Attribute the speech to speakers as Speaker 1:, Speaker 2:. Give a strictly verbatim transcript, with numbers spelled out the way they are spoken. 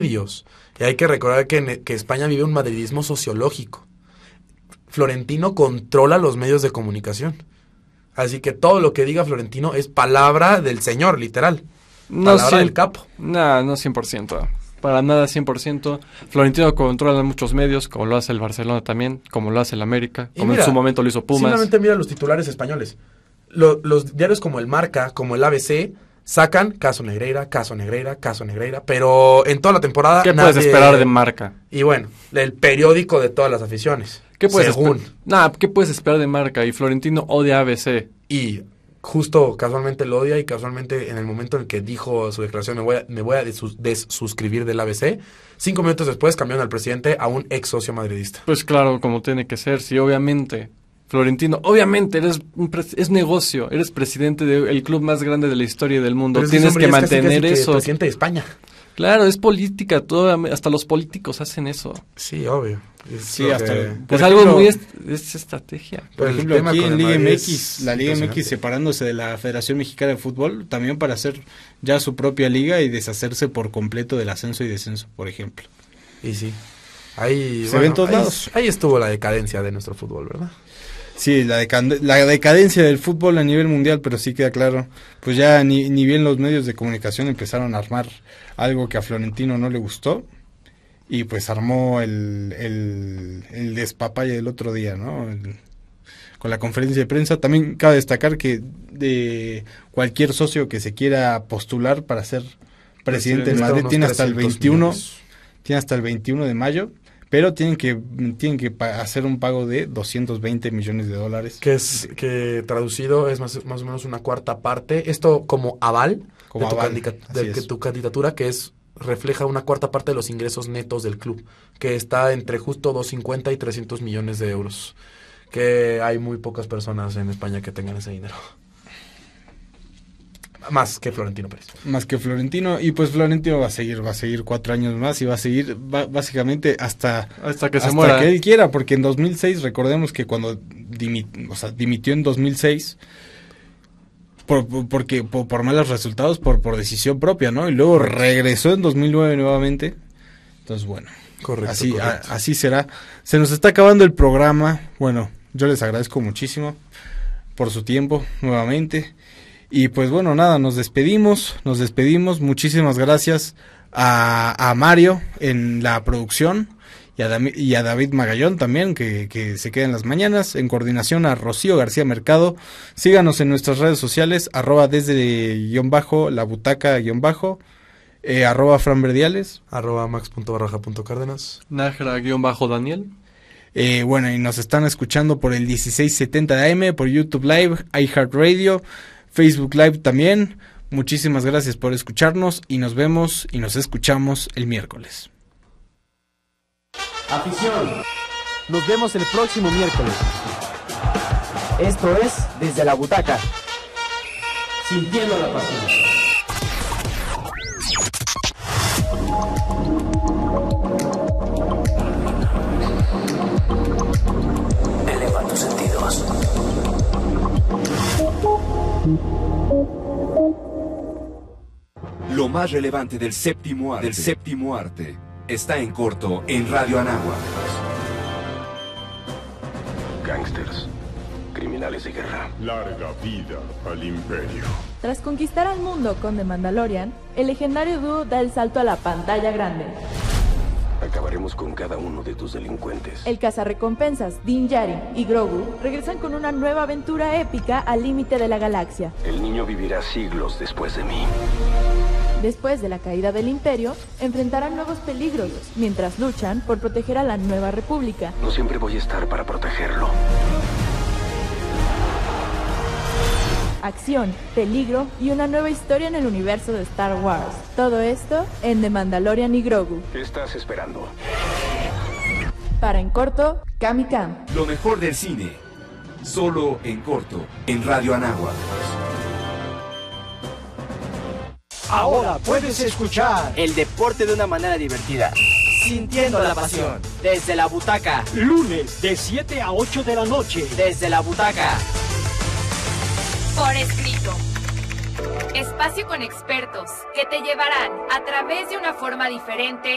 Speaker 1: medios. Y hay que recordar que, que España vive un madridismo sociológico. Florentino controla los medios de comunicación. Así que todo lo que diga Florentino es palabra del señor, literal.
Speaker 2: No
Speaker 1: palabra
Speaker 2: cien,
Speaker 1: del capo.
Speaker 2: No, no cien por ciento. Para nada cien por ciento. Florentino controla muchos medios, como lo hace el Barcelona también, como lo hace el América, como mira, en su momento lo hizo Pumas.
Speaker 1: Simplemente mira los titulares españoles. Lo, los diarios como el Marca, como el A B C, sacan caso Negreira, caso Negreira, caso Negreira, pero en toda la temporada
Speaker 2: ¿Qué
Speaker 1: nadie...
Speaker 2: puedes esperar de Marca?
Speaker 1: Y bueno, el periódico de todas las aficiones.
Speaker 2: ¿Qué puedes
Speaker 1: según?
Speaker 2: Esper- nah, ¿qué puedes esperar de Marca? Y Florentino odia A B C.
Speaker 1: Y justo casualmente lo odia y casualmente en el momento en el que dijo su declaración me voy a, me voy a desus- desuscribir del A B C, cinco minutos después cambiaron al presidente a un ex socio madridista.
Speaker 2: Pues claro, como tiene que ser, sí, obviamente. Florentino, obviamente eres un pre- es negocio, eres presidente del club más grande de la historia del mundo,
Speaker 1: Pero
Speaker 2: tienes
Speaker 1: hombre,
Speaker 2: que
Speaker 1: es casi,
Speaker 2: mantener
Speaker 1: casi que
Speaker 2: eso.
Speaker 1: presidente de España.
Speaker 2: Claro, es política, todo, hasta los políticos hacen eso.
Speaker 1: Sí, obvio. Es
Speaker 3: Sí,
Speaker 1: lo
Speaker 3: hasta
Speaker 1: que-
Speaker 3: el-
Speaker 2: Es
Speaker 3: Por
Speaker 2: algo
Speaker 3: ejemplo-
Speaker 2: muy est- es estrategia.
Speaker 3: Por
Speaker 1: El
Speaker 3: ejemplo,
Speaker 1: tema
Speaker 3: aquí
Speaker 1: con
Speaker 3: en
Speaker 1: el
Speaker 3: Liga
Speaker 1: Madrid
Speaker 3: M
Speaker 1: es
Speaker 3: X, la Liga M X
Speaker 1: impresionante.
Speaker 3: separándose de la Federación Mexicana de Fútbol, también para hacer ya su propia liga y deshacerse por completo del ascenso y descenso, por ejemplo.
Speaker 1: Y sí. Ahí,
Speaker 3: Se ve en todos
Speaker 1: ahí,
Speaker 3: lados.
Speaker 1: ahí estuvo la decadencia de nuestro fútbol, ¿verdad?
Speaker 3: Sí, la, deca- la decadencia del fútbol a nivel mundial, pero sí queda claro, pues ya ni, ni bien los medios de comunicación empezaron a armar algo que a Florentino no le gustó, y pues armó el, el, el despapalle del otro día, ¿no? El- con la conferencia de prensa. También cabe destacar que de cualquier socio que se quiera postular para ser presidente del
Speaker 1: Necesita
Speaker 3: Madrid
Speaker 1: unos
Speaker 3: tiene hasta el
Speaker 1: trescientos
Speaker 3: veintiuno,
Speaker 1: millones.
Speaker 3: tiene hasta el veintiuno de mayo, pero tienen que tienen que pa- hacer un pago de doscientos veinte millones de dólares.
Speaker 1: Que es que traducido es más, más o menos una cuarta parte. Esto como aval,
Speaker 3: Como
Speaker 1: de, tu
Speaker 3: aval,
Speaker 1: candica-
Speaker 3: así
Speaker 1: de que
Speaker 3: es.
Speaker 1: tu candidatura, que es refleja una cuarta parte de los ingresos netos del club, que está entre justo doscientos cincuenta y trescientos millones de euros. Que hay muy pocas personas en España que tengan ese dinero. Más que Florentino Pérez.
Speaker 3: Más que Florentino, y pues Florentino va a seguir, va a seguir cuatro años más y va a seguir va- básicamente hasta,
Speaker 2: Hasta que se
Speaker 3: hasta
Speaker 2: muera.
Speaker 3: que él quiera, porque en dos mil seis, recordemos que cuando dimi- o sea, dimitió en dos mil seis, por, por- porque, por, por malos resultados, por, por decisión propia, ¿no? Y luego regresó en dos mil nueve nuevamente, entonces bueno,
Speaker 1: Correcto,
Speaker 3: así,
Speaker 1: correcto.
Speaker 3: a- así será. Se nos está acabando el programa, bueno, yo les agradezco muchísimo por su tiempo nuevamente. Y pues bueno, nada, nos despedimos, nos despedimos. Muchísimas gracias a, a Mario en la producción y a, Dami- y a David Magallón también, que, que se queda en las mañanas. En coordinación a Rocío García Mercado. Síganos en nuestras redes sociales, arroba desde guión bajo, la butaca guión bajo, eh, arroba Fran Verdiales.
Speaker 1: Arroba max.barraja.cárdenas.
Speaker 2: Najra-Daniel.
Speaker 3: Eh, bueno, y nos están escuchando por el dieciséis setenta de A M, por YouTube Live, iHeartRadio, Facebook Live también. Muchísimas gracias por escucharnos y nos vemos y nos escuchamos el miércoles.
Speaker 4: Afición, nos vemos el próximo miércoles. Esto es Desde la Butaca, sintiendo la pasión.
Speaker 5: Eleva tus sentidos.
Speaker 6: Lo más relevante del séptimo arte, del séptimo arte está en corto en Radio Anáhuac.
Speaker 5: Gangsters, criminales de guerra.
Speaker 7: Larga vida al Imperio.
Speaker 8: Tras conquistar al mundo con The Mandalorian, el legendario dúo da el salto a la pantalla grande.
Speaker 5: Acabaremos con cada uno de tus delincuentes.
Speaker 8: El cazarrecompensas Din Djarin y Grogu regresan con una nueva aventura épica al límite de la galaxia.
Speaker 5: El niño vivirá siglos después de mí.
Speaker 8: Después de la caída del Imperio, enfrentarán nuevos peligros mientras luchan por proteger a la Nueva República.
Speaker 5: No siempre voy a estar para protegerlo.
Speaker 8: Acción, peligro y una nueva historia en el universo de Star Wars. Todo esto en The Mandalorian y Grogu.
Speaker 5: ¿Qué estás esperando?
Speaker 8: Para En Corto, Cami Cam.
Speaker 6: Lo mejor del cine, solo en corto en Radio Anáhuac.
Speaker 4: Ahora puedes escuchar
Speaker 9: El deporte de una manera divertida.
Speaker 4: Sintiendo la pasión.
Speaker 9: Desde la butaca.
Speaker 4: Lunes de siete a ocho de la noche.
Speaker 9: Desde la butaca.
Speaker 10: Por escrito. Espacio con expertos que te llevarán a través de una forma diferente